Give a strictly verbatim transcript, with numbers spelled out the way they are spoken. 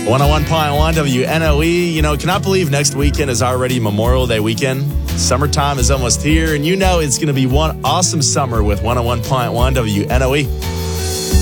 one oh one point one W N O E. You know, cannot believe next weekend is already Memorial Day weekend. Summertime is almost here, and you know it's going to be one awesome summer with one oh one point one W N O E.